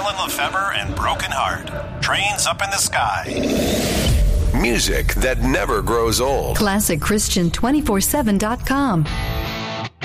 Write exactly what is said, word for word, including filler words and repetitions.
Carolyn Lefebvre and Broken Heart. Trains Up in the Sky. Music that never grows old. classic christian two forty-seven dot com.